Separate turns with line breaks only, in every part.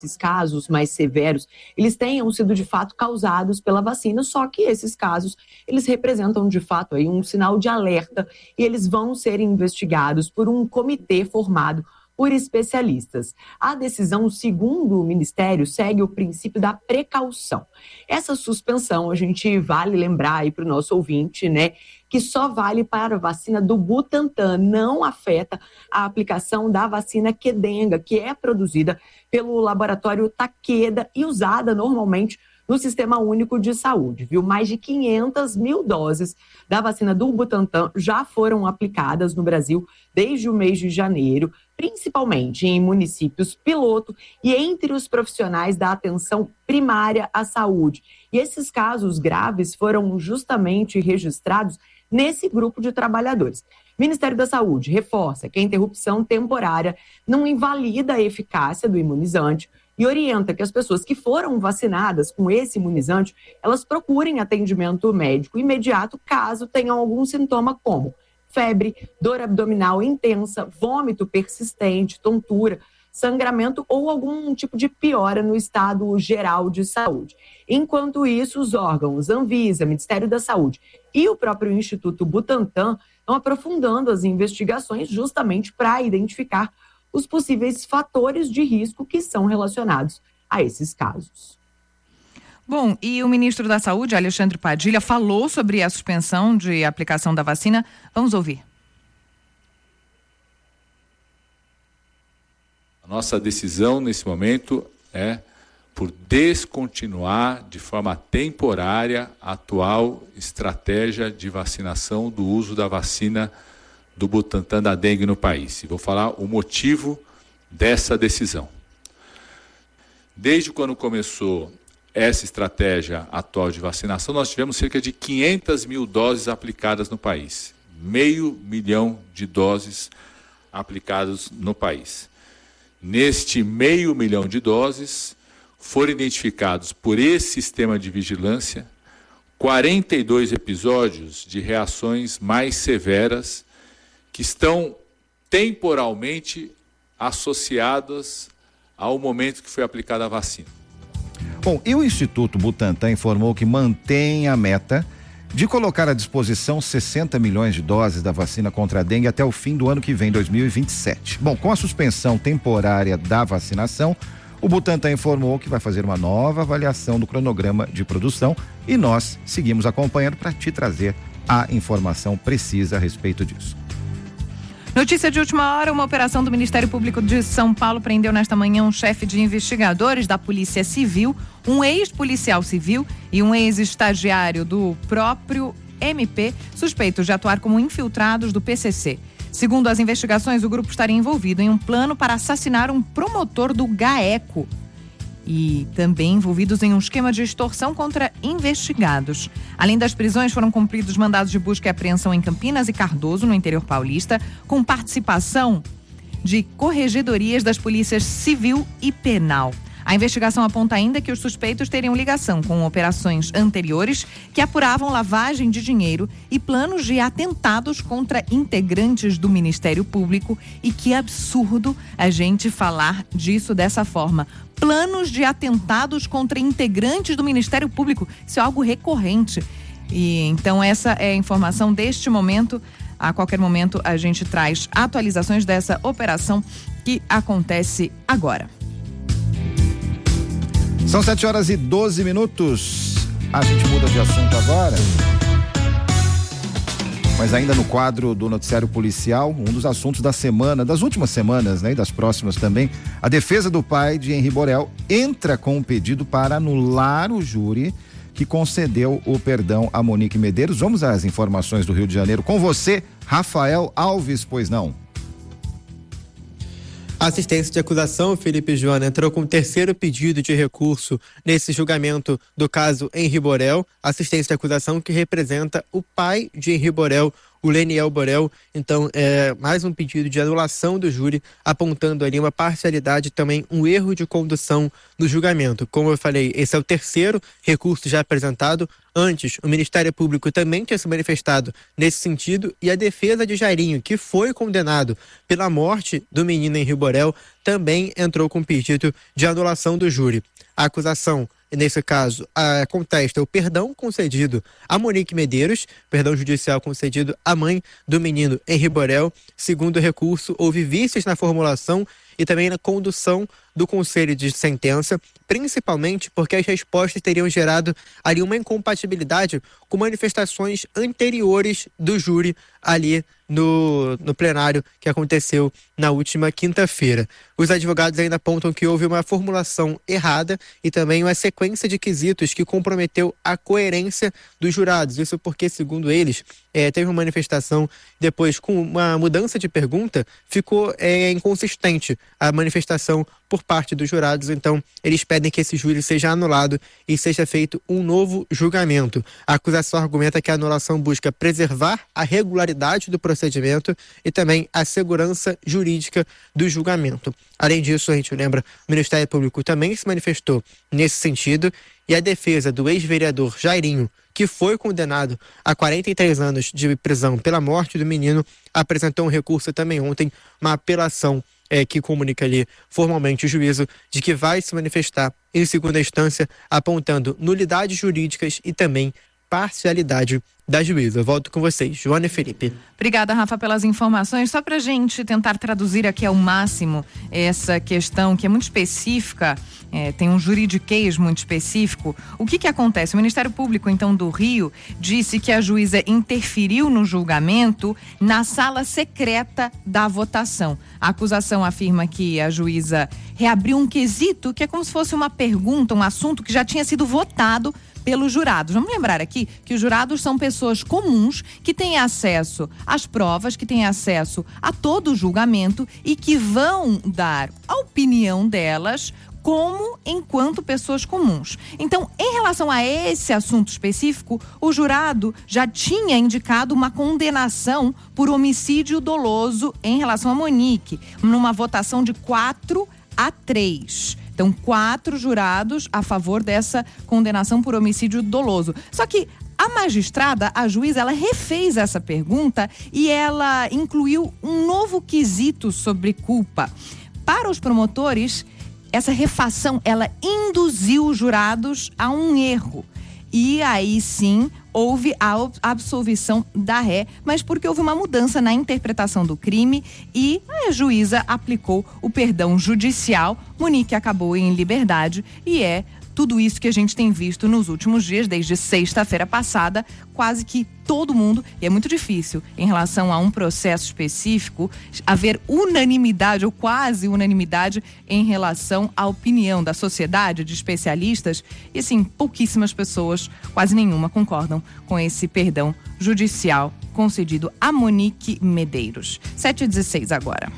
esses casos mais severos, eles tenham sido de fato causados pela vacina, só que esses casos, eles representam de fato aí um sinal de alerta e eles vão ser investigados por um comitê formado por especialistas. A decisão, segundo o Ministério, segue o princípio da precaução. Essa suspensão, a gente vale lembrar aí para o nosso ouvinte, né, que só vale para a vacina do Butantan, não afeta a aplicação da vacina Qdenga, que é produzida pelo laboratório Takeda e usada normalmente no Sistema Único de Saúde, viu? Mais de 500 mil doses da vacina do Butantan já foram aplicadas no Brasil desde o mês de janeiro, principalmente em municípios piloto e entre os profissionais da atenção primária à saúde. E esses casos graves foram justamente registrados nesse grupo de trabalhadores. O Ministério da Saúde reforça que a interrupção temporária não invalida a eficácia do imunizante e orienta que as pessoas que foram vacinadas com esse imunizante, elas procurem atendimento médico imediato caso tenham algum sintoma como febre, dor abdominal intensa, vômito persistente, tontura, sangramento ou algum tipo de piora no estado geral de saúde. Enquanto isso, os órgãos Anvisa, Ministério da Saúde e o próprio Instituto Butantan estão aprofundando as investigações justamente para identificar os possíveis fatores de risco que são relacionados a esses casos.
Bom, e o ministro da Saúde, Alexandre Padilha, falou sobre a suspensão de aplicação da vacina. Vamos ouvir.
A nossa decisão nesse momento é por descontinuar de forma temporária a atual estratégia de vacinação do uso da vacina do Butantan da dengue no país. E vou falar o motivo dessa decisão. Desde quando começou essa estratégia atual de vacinação, nós tivemos cerca de 500 mil doses aplicadas no país. 500 mil de doses aplicadas no país. Neste 500 mil de doses, foram identificados por esse sistema de vigilância 42 episódios de reações mais severas que estão temporalmente associadas ao momento que foi aplicada a vacina.
Bom, e o Instituto Butantan informou que mantém a meta de colocar à disposição 60 milhões de doses da vacina contra a dengue até o fim do ano que vem, 2027. Bom, com a suspensão temporária da vacinação, o Butantan informou que vai fazer uma nova avaliação do cronograma de produção e nós seguimos acompanhando para te trazer a informação precisa a respeito disso.
Notícia de última hora, uma operação do Ministério Público de São Paulo prendeu nesta manhã um chefe de investigadores da Polícia Civil, um ex-policial civil e um ex-estagiário do próprio MP, suspeitos de atuar como infiltrados do PCC. Segundo as investigações, o grupo estaria envolvido em um plano para assassinar um promotor do GAECO e também envolvidos em um esquema de extorsão contra investigados. Além das prisões, foram cumpridos mandados de busca e apreensão em Campinas e Cardoso, no interior paulista, com participação de corregedorias das polícias civil e penal. A investigação aponta ainda que os suspeitos teriam ligação com operações anteriores que apuravam lavagem de dinheiro e planos de atentados contra integrantes do Ministério Público. E que absurdo a gente falar disso dessa forma. Planos de atentados contra integrantes do Ministério Público. Isso é algo recorrente. E então essa é a informação deste momento. A qualquer momento a gente traz atualizações dessa operação que acontece agora.
São 7h12. A gente muda de assunto agora. Mas ainda no quadro do noticiário policial, um dos assuntos da semana, das últimas semanas, né, e das próximas também, a defesa do pai de Henri Borel entra com um pedido para anular o júri que concedeu o perdão a Monique Medeiros. Vamos às informações do Rio de Janeiro com você, Rafael Alves, pois não?
A assistência de acusação, Felipe Joana, entrou com o terceiro pedido de recurso nesse julgamento do caso Henri Borel. Assistência de acusação que representa o pai de Henri Borel, o Leniel Borel. Então, mais um pedido de anulação do júri, apontando ali uma parcialidade e também um erro de condução no julgamento. Como eu falei, esse é o terceiro recurso já apresentado. Antes, o Ministério Público também tinha se manifestado nesse sentido, e a defesa de Jairinho, que foi condenado pela morte do menino em Rio Borel, também entrou com pedido de anulação do júri. A acusação, nesse caso, contesta o perdão concedido a Monique Medeiros, perdão judicial concedido à mãe do menino em Rio Borel. Segundo o recurso, houve vícios na formulação e também na condução do conselho de sentença, principalmente porque as respostas teriam gerado ali uma incompatibilidade com manifestações anteriores do júri ali no plenário que aconteceu na última quinta-feira. Os advogados ainda apontam que houve uma formulação errada e também uma sequência de quesitos que comprometeu a coerência dos jurados. Isso porque, segundo eles, teve uma manifestação, depois com uma mudança de pergunta, ficou inconsistente a manifestação por parte dos jurados. Então, eles pedem que esse júri seja anulado e seja feito um novo julgamento. A acusação argumenta que a anulação busca preservar a regularidade do procedimento e também a segurança jurídica do julgamento. Além disso, a gente lembra, o Ministério Público também se manifestou nesse sentido, e a defesa do ex-vereador Jairinho, que foi condenado a 43 anos de prisão pela morte do menino, apresentou um recurso também ontem, uma apelação que comunica ali formalmente o juízo de que vai se manifestar em segunda instância, apontando nulidades jurídicas e também parcialidade da juíza. Eu volto com vocês, Joana e Felipe.
Obrigada, Rafa, pelas informações. Só para a gente tentar traduzir aqui ao máximo essa questão que é muito específica, tem um juridiquês muito específico. O que acontece? O Ministério Público, então, do Rio, disse que a juíza interferiu no julgamento na sala secreta da votação. A acusação afirma que a juíza reabriu um quesito que é como se fosse uma pergunta, um assunto que já tinha sido votado pelos jurados. Vamos lembrar aqui que os jurados são pessoas comuns que têm acesso às provas, que têm acesso a todo o julgamento e que vão dar a opinião delas como enquanto pessoas comuns. Então, em relação a esse assunto específico, o jurado já tinha indicado uma condenação por homicídio doloso em relação a Monique, numa votação de 4-3. Então, 4 jurados a favor dessa condenação por homicídio doloso. Só que a magistrada, a juíza, ela refez essa pergunta e ela incluiu um novo quesito sobre culpa. Para os promotores, essa refação, ela induziu os jurados a um erro. E aí sim, houve a absolvição da ré, mas porque houve uma mudança na interpretação do crime e a juíza aplicou o perdão judicial. Monique acabou em liberdade e tudo isso que a gente tem visto nos últimos dias, desde sexta-feira passada, quase que todo mundo, e é muito difícil em relação a um processo específico, haver unanimidade ou quase unanimidade em relação à opinião da sociedade, de especialistas, e assim, pouquíssimas pessoas, quase nenhuma, concordam com esse perdão judicial concedido a Monique Medeiros. 7h16 agora.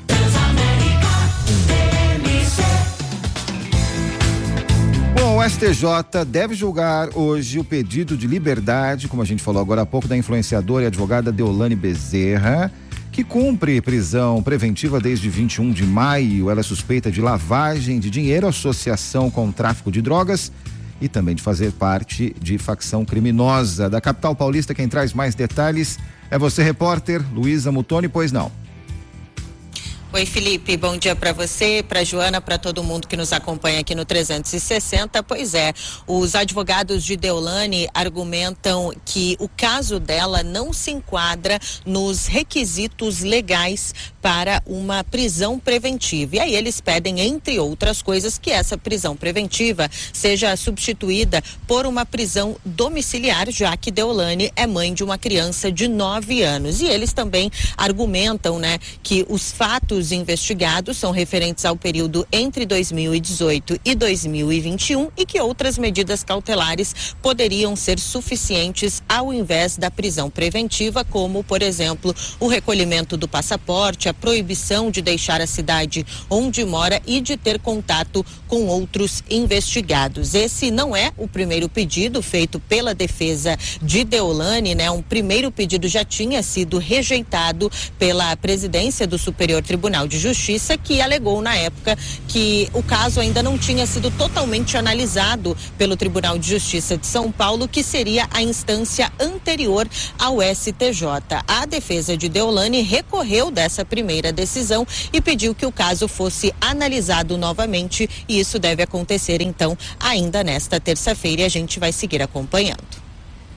Bom, o STJ deve julgar hoje o pedido de liberdade, como a gente falou agora há pouco, da influenciadora e advogada Deolane Bezerra, que cumpre prisão preventiva desde 21 de maio. Ela é suspeita de lavagem de dinheiro, associação com tráfico de drogas e também de fazer parte de facção criminosa. Da capital paulista, quem traz mais detalhes é você, repórter Luísa Mutoni, pois não?
Oi, Felipe, bom dia para você, para Joana, para todo mundo que nos acompanha aqui no 360. Pois é, os advogados de Deolane argumentam que o caso dela não se enquadra nos requisitos legais para uma prisão preventiva. E aí eles pedem, entre outras coisas, que essa prisão preventiva seja substituída por uma prisão domiciliar, já que Deolane é mãe de uma criança de 9 anos. E eles também argumentam, que os fatos investigados são referentes ao período entre 2018 e 2021 e que outras medidas cautelares poderiam ser suficientes ao invés da prisão preventiva, como, por exemplo, o recolhimento do passaporte, a proibição de deixar a cidade onde mora e de ter contato com outros investigados. Esse não é o primeiro pedido feito pela defesa de Deolane, né? Um primeiro pedido já tinha sido rejeitado pela presidência do Superior Tribunal de Justiça, que alegou na época que o caso ainda não tinha sido totalmente analisado pelo Tribunal de Justiça de São Paulo, que seria a instância anterior ao STJ. A defesa de Deolane recorreu dessa primeira decisão e pediu que o caso fosse analisado novamente, e isso deve acontecer então ainda nesta terça-feira, e a gente vai seguir acompanhando.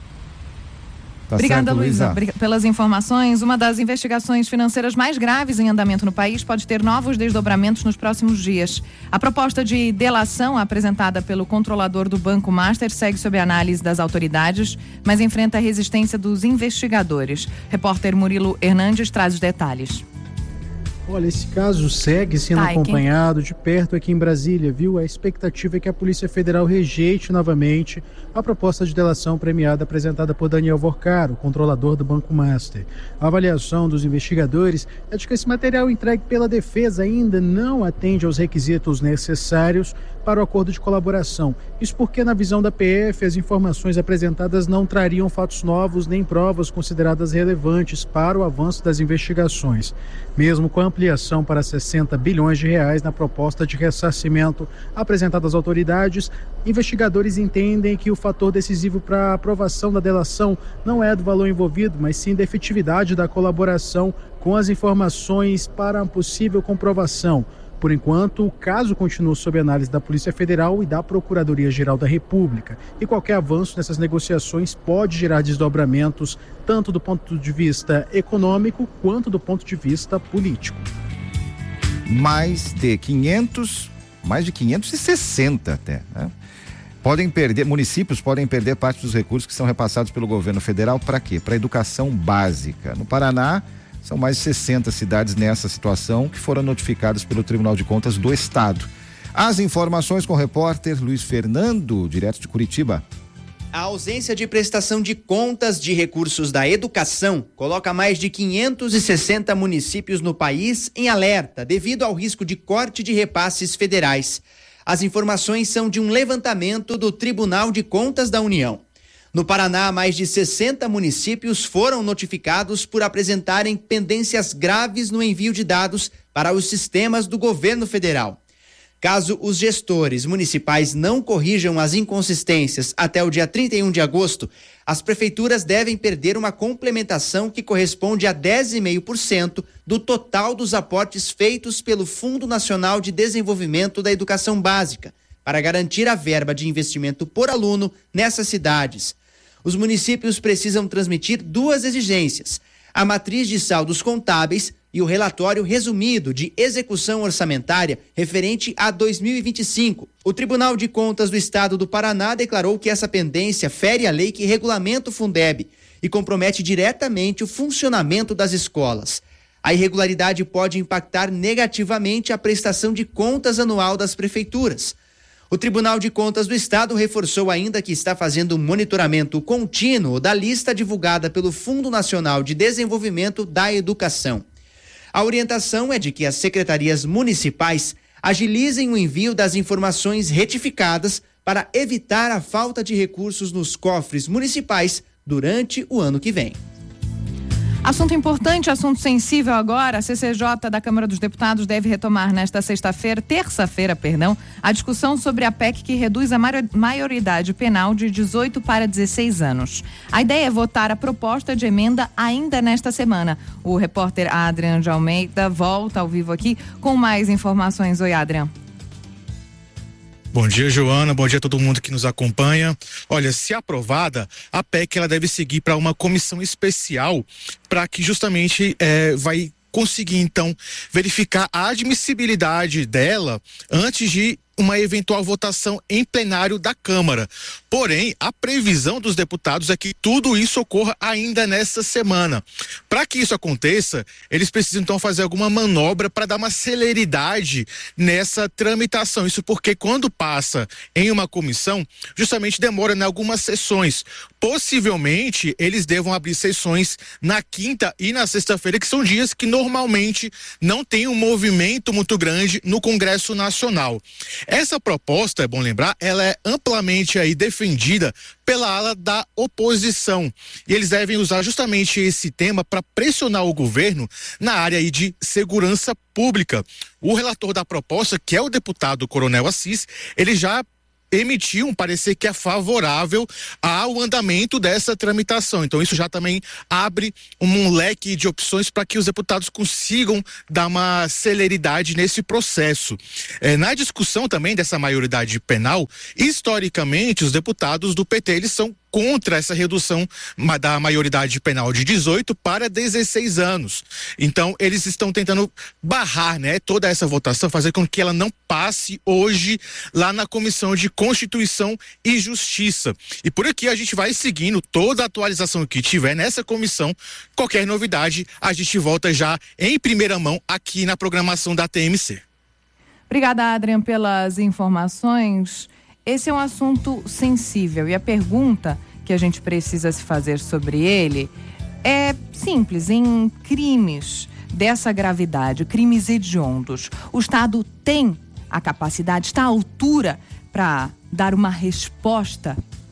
Tá
Obrigada,
certo,
Luísa, pelas informações. Uma das investigações financeiras mais graves em andamento no país pode ter novos desdobramentos nos próximos dias. A proposta de delação apresentada pelo controlador do Banco Master segue sob análise das autoridades, mas enfrenta a resistência dos investigadores. Repórter Murilo Hernandes traz os detalhes.
Olha, esse caso segue sendo acompanhado de perto aqui em Brasília, viu? A expectativa é que a Polícia Federal rejeite novamente a proposta de delação premiada apresentada por Daniel Vorcaro, controlador do Banco Master. A avaliação dos investigadores é de que esse material entregue pela defesa ainda não atende aos requisitos necessários para o acordo de colaboração. Isso porque, na visão da PF, as informações apresentadas não trariam fatos novos nem provas consideradas relevantes para o avanço das investigações. Mesmo com a ampliação para 60 bilhões de reais na proposta de ressarcimento apresentada às autoridades, investigadores entendem que o fator decisivo para a aprovação da delação não é do valor envolvido, mas sim da efetividade da colaboração com as informações para a possível comprovação. Por enquanto, o caso continua sob análise da Polícia Federal e da Procuradoria-Geral da República. E qualquer avanço nessas negociações pode gerar desdobramentos, tanto do ponto de vista econômico quanto do ponto de vista político.
Mais de 560 até, né? Municípios podem perder parte dos recursos que são repassados pelo governo federal para quê? Para educação básica. No Paraná, são mais de 60 cidades nessa situação que foram notificadas pelo Tribunal de Contas do Estado. As informações com o repórter Luiz Fernando, direto de Curitiba.
A ausência de prestação de contas de recursos da educação coloca mais de 560 municípios no país em alerta devido ao risco de corte de repasses federais. As informações são de um levantamento do Tribunal de Contas da União. No Paraná, mais de 60 municípios foram notificados por apresentarem pendências graves no envio de dados para os sistemas do governo federal. Caso os gestores municipais não corrijam as inconsistências até o dia 31 de agosto, as prefeituras devem perder uma complementação que corresponde a 10,5% do total dos aportes feitos pelo Fundo Nacional de Desenvolvimento da Educação Básica, para garantir a verba de investimento por aluno nessas cidades. Os municípios precisam transmitir duas exigências: a matriz de saldos contábeis e o relatório resumido de execução orçamentária referente a 2025. O Tribunal de Contas do Estado do Paraná declarou que essa pendência fere a lei que regulamenta o Fundeb e compromete diretamente o funcionamento das escolas. A irregularidade pode impactar negativamente a prestação de contas anual das prefeituras. O Tribunal de Contas do Estado reforçou ainda que está fazendo um monitoramento contínuo da lista divulgada pelo Fundo Nacional de Desenvolvimento da Educação. A orientação é de que as secretarias municipais agilizem o envio das informações retificadas para evitar a falta de recursos nos cofres municipais durante o ano que vem.
Assunto importante, assunto sensível agora. A CCJ da Câmara dos Deputados deve retomar nesta terça-feira, a discussão sobre a PEC que reduz a maioridade penal de 18 para 16 anos. A ideia é votar a proposta de emenda ainda nesta semana. O repórter Adrian de Almeida volta ao vivo aqui com mais informações. Oi, Adrian.
Bom dia, Joana. Bom dia a todo mundo que nos acompanha. Olha, se aprovada, a PEC ela deve seguir para uma comissão especial para que justamente vai conseguir, então, verificar a admissibilidade dela antes de uma eventual votação em plenário da Câmara. Porém, a previsão dos deputados é que tudo isso ocorra ainda nessa semana. Para que isso aconteça, eles precisam então fazer alguma manobra para dar uma celeridade nessa tramitação. Isso porque quando passa em uma comissão, justamente demora em algumas sessões. Possivelmente, eles devam abrir sessões na quinta e na sexta-feira, que são dias que normalmente não tem um movimento muito grande no Congresso Nacional. Essa proposta, é bom lembrar, ela é amplamente aí defendida pela ala da oposição. E eles devem usar justamente esse tema para pressionar o governo na área aí de segurança pública. O relator da proposta, que é o deputado Coronel Assis, ele já emitiu um parecer que é favorável ao andamento dessa tramitação. Então isso já também abre um leque de opções para que os deputados consigam dar uma celeridade nesse processo. Na discussão também dessa maioridade penal, historicamente os deputados do PT, eles são contra essa redução da maioridade penal de 18 para 16 anos. Então, eles estão tentando barrar, né, toda essa votação, fazer com que ela não passe hoje lá na Comissão de Constituição e Justiça. E por aqui a gente vai seguindo toda a atualização que tiver nessa comissão. Qualquer novidade, a gente volta já em primeira mão aqui na programação da TMC.
Obrigada, Adrian, pelas informações. Esse é um assunto sensível e a pergunta que a gente precisa se fazer sobre ele é simples. Em crimes dessa gravidade, crimes hediondos, o Estado tem a capacidade, está à altura para dar uma resposta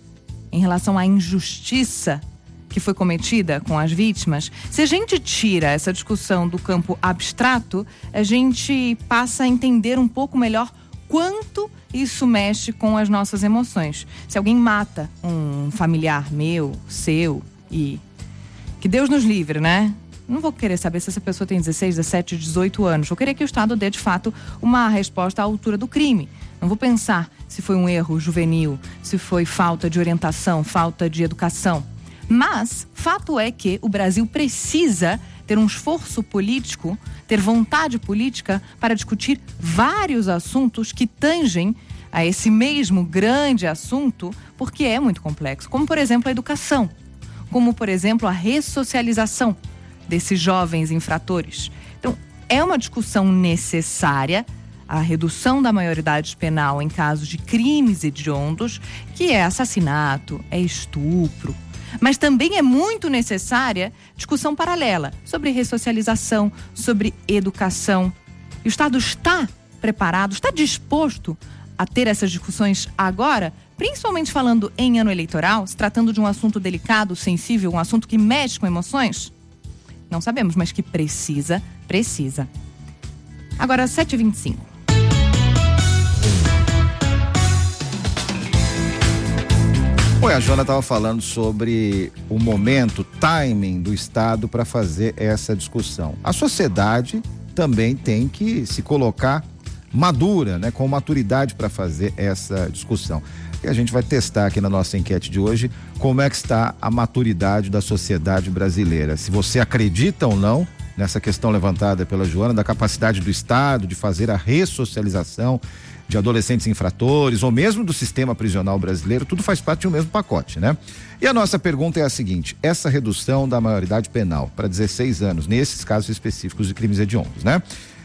em relação à injustiça que foi cometida com as vítimas? Se a gente tira essa discussão do campo abstrato, a gente passa a entender um pouco melhor quanto isso mexe com as nossas emoções. Se alguém mata um familiar meu, seu, e que Deus nos livre, né? Não vou querer saber se essa pessoa tem 16, 17, 18 anos. Vou querer que o Estado dê, de fato, uma resposta à altura do crime. Não vou pensar se foi um erro juvenil, se foi falta de orientação, falta de educação. Mas, fato é que o Brasil precisa ter um esforço político, ter vontade política para discutir vários assuntos que tangem a esse mesmo grande assunto, porque é muito complexo. Como, por exemplo, a educação. Como, por exemplo, a ressocialização desses jovens infratores. Então, é uma discussão necessária, a redução da maioridade penal em casos de crimes hediondos, que é assassinato, é estupro. Mas também é muito necessária discussão paralela sobre ressocialização, sobre educação. E o Estado está preparado, está disposto a ter essas discussões agora, principalmente falando em ano eleitoral, se tratando de um assunto delicado, sensível, um assunto que mexe com emoções? Não sabemos, mas que precisa. Agora, 7h25.
Oi, a Joana estava falando sobre o momento, timing do Estado para fazer essa discussão. A sociedade também tem que se colocar madura, né, com maturidade para fazer essa discussão. E a gente vai testar aqui na nossa enquete de hoje como é que está a maturidade da sociedade brasileira. Se você acredita ou não nessa questão levantada pela Joana, da capacidade do Estado de fazer a ressocialização de adolescentes infratores, ou mesmo do sistema prisional brasileiro, tudo faz parte de um mesmo pacote, né? E a nossa pergunta é a seguinte: essa redução da maioridade penal para 16 anos, nesses casos específicos de crimes hediondos, né?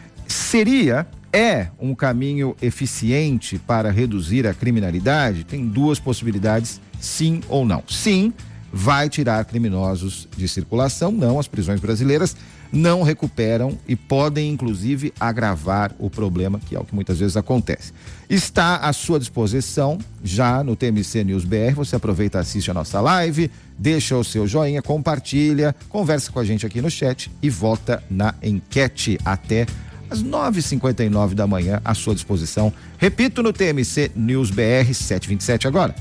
É um caminho eficiente para reduzir a criminalidade? Tem duas possibilidades, sim ou não. Sim, vai tirar criminosos de circulação. Não, as prisões brasileiras não recuperam e podem, inclusive, agravar o problema, que é o que muitas vezes acontece. Está à sua disposição, já no TMC News BR. Você aproveita, assiste a nossa live, deixa o seu joinha, compartilha, conversa com a gente aqui no chat e vota na enquete até às 9h59 da manhã, à sua disposição. Repito, no TMC News BR 727 agora.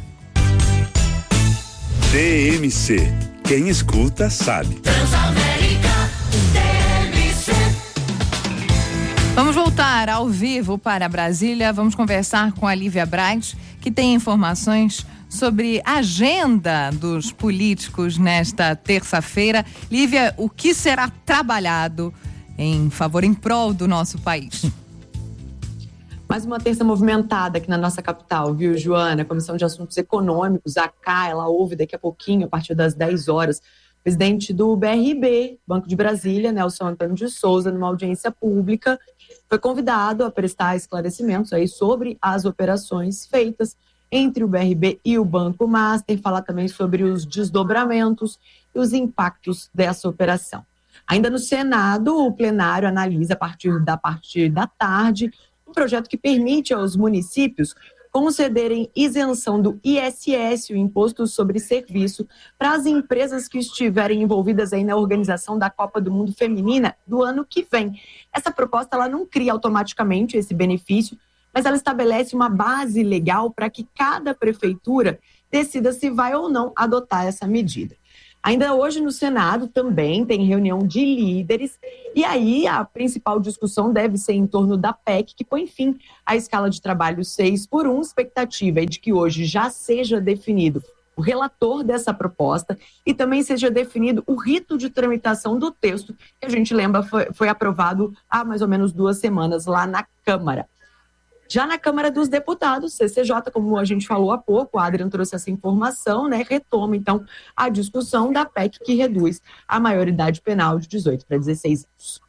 TMC, quem escuta sabe.
Transamérica, TMC. Vamos voltar ao vivo para Brasília. Vamos conversar com a Lívia Braz, que tem informações sobre a agenda dos políticos nesta terça-feira. Lívia, o que será trabalhado em prol do nosso país?
Mais uma terça movimentada aqui na nossa capital, viu, Joana? A Comissão de Assuntos Econômicos, a CA, ela ouve daqui a pouquinho, a partir das 10 horas, o presidente do BRB, Banco de Brasília, Nelson Antônio de Souza, numa audiência pública, foi convidado a prestar esclarecimentos aí sobre as operações feitas entre o BRB e o Banco Master, falar também sobre os desdobramentos e os impactos dessa operação. Ainda no Senado, o plenário analisa a partir da tarde um projeto que permite aos municípios concederem isenção do ISS, o Imposto sobre Serviço, para as empresas que estiverem envolvidas aí na organização da Copa do Mundo Feminina do ano que vem. Essa proposta ela não cria automaticamente esse benefício, mas ela estabelece uma base legal para que cada prefeitura decida se vai ou não adotar essa medida. Ainda hoje no Senado também tem reunião de líderes e aí a principal discussão deve ser em torno da PEC, que põe fim à escala de trabalho 6x1. Expectativa é de que hoje já seja definido o relator dessa proposta e também seja definido o rito de tramitação do texto, que a gente lembra foi aprovado há mais ou menos 2 semanas lá na Câmara. Já na Câmara dos Deputados, CCJ, como a gente falou há pouco, a Adrian trouxe essa informação, né? Retoma, então, a discussão da PEC que reduz a maioridade penal de 18 para 16 anos.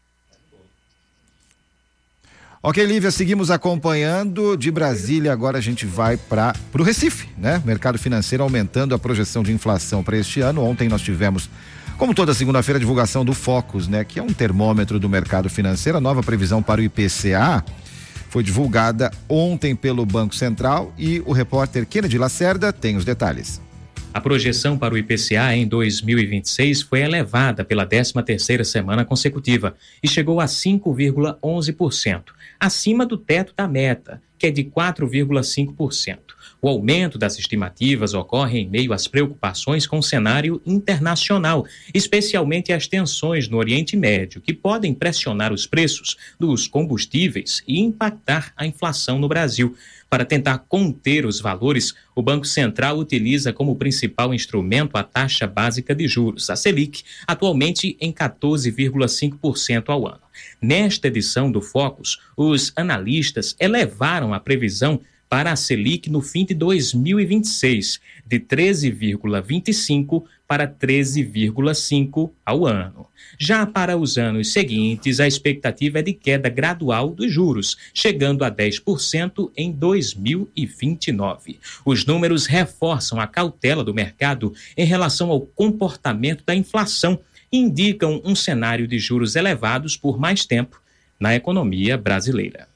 Ok, Lívia, seguimos acompanhando. De Brasília, agora a gente vai para o Recife, né? Mercado financeiro aumentando a projeção de inflação para este ano. Ontem nós tivemos, como toda segunda-feira, a divulgação do Focus, né? Que é um termômetro do mercado financeiro. A nova previsão para o IPCA foi divulgada ontem pelo Banco Central e o repórter Kennedy Lacerda tem os detalhes.
A projeção para o IPCA em 2026 foi elevada pela 13ª semana consecutiva e chegou a 5,11%, acima do teto da meta, que é de 4,5%. O aumento das estimativas ocorre em meio às preocupações com o cenário internacional, especialmente as tensões no Oriente Médio, que podem pressionar os preços dos combustíveis e impactar a inflação no Brasil. Para tentar conter os valores, o Banco Central utiliza como principal instrumento a taxa básica de juros, a Selic, atualmente em 14,5% ao ano. Nesta edição do Focus, os analistas elevaram a previsão para a Selic no fim de 2026, de 13,25% para 13,5% ao ano. Já para os anos seguintes, a expectativa é de queda gradual dos juros, chegando a 10% em 2029. Os números reforçam a cautela do mercado em relação ao comportamento da inflação e indicam um cenário de juros elevados por mais tempo na economia brasileira.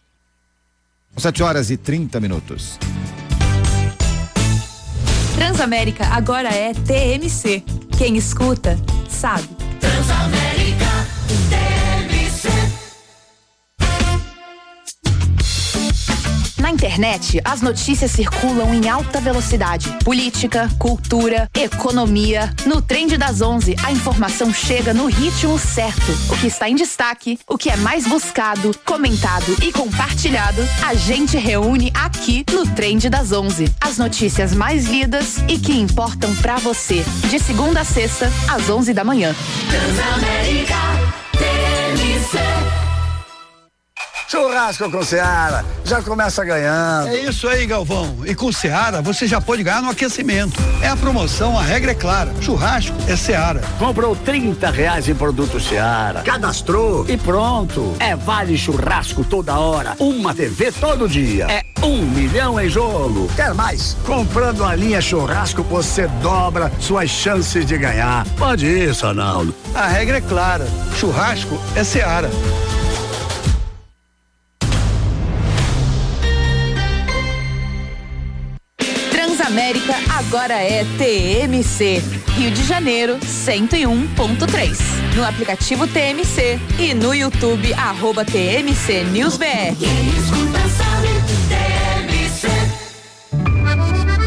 7h30.
Transamérica agora é TMC. Quem escuta, sabe. Transamérica TMC. Na internet, as notícias circulam em alta velocidade. Política, cultura, economia. No Trend das 11, a informação chega no ritmo certo. O que está em destaque, o que é mais buscado, comentado e compartilhado, a gente reúne aqui no Trend das 11. As notícias mais lidas e que importam pra você. De segunda a sexta, às 11 da manhã. Transamérica TMC.
Churrasco com Seara, já começa ganhando.
É isso aí, Galvão. E com Seara, você já pode ganhar no aquecimento. É a promoção, a regra é clara. Churrasco é Seara.
Comprou R$30 em produto Seara, cadastrou e pronto. É vale churrasco toda hora, uma TV todo dia. É 1 milhão em jogo. Quer mais? Comprando a linha churrasco, você dobra suas chances de ganhar. Pode isso, Arnaldo.
A regra é clara. Churrasco é Seara.
Transamérica agora é TMC. Rio de Janeiro, 101.3. No aplicativo TMC e no YouTube, @TMC News BR.
No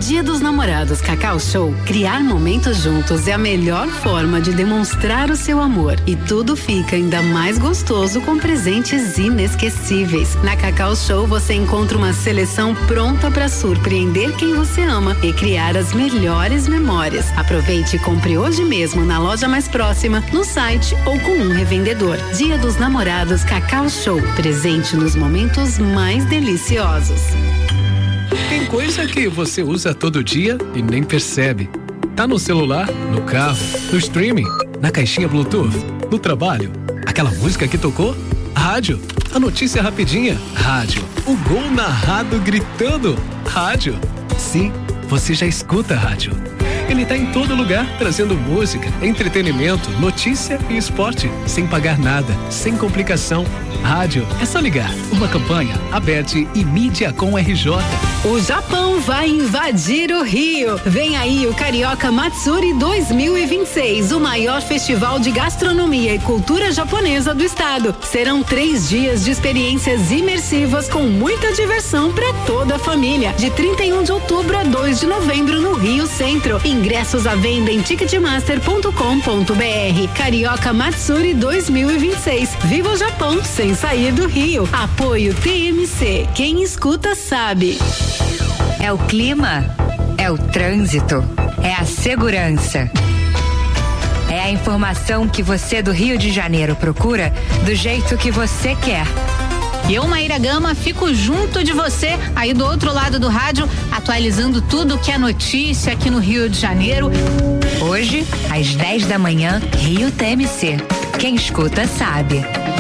Dia dos Namorados Cacau Show, criar momentos juntos é a melhor forma de demonstrar o seu amor. E tudo fica ainda mais gostoso com presentes inesquecíveis. Na Cacau Show você encontra uma seleção pronta para surpreender quem você ama e criar as melhores memórias. Aproveite e compre hoje mesmo na loja mais próxima, no site ou com um revendedor. Dia dos Namorados Cacau Show, presente nos momentos mais deliciosos.
Tem coisa que você usa todo dia e nem percebe. Tá no celular, no carro, no streaming, na caixinha Bluetooth, no trabalho. Aquela música que tocou? Rádio. A notícia rapidinha? Rádio. O gol narrado gritando? Rádio. Sim, você já escuta rádio. Ele tá em todo lugar, trazendo música, entretenimento, notícia e esporte, sem pagar nada, sem complicação. Rádio, é só ligar. Uma campanha, Aberte e Mídia com RJ.
O Japão vai invadir o Rio. Vem aí o Carioca Matsuri 2026, o maior festival de gastronomia e cultura japonesa do estado. Serão 3 dias de experiências imersivas com muita diversão para toda a família. De 31 de outubro a 2 de novembro no Rio Centro. Ingressos à venda em ticketmaster.com.br. Carioca Matsuri 2026. Viva o Japão sem sair do Rio. Apoio TMC. Quem escuta sabe.
É o clima, é o trânsito, é a segurança. É a informação que você do Rio de Janeiro procura do jeito que você quer.
Eu, Maíra Gama, fico junto de você aí do outro lado do rádio, atualizando tudo que é notícia aqui no Rio de Janeiro.
Hoje, às 10 da manhã, Rio TMC. Quem escuta sabe.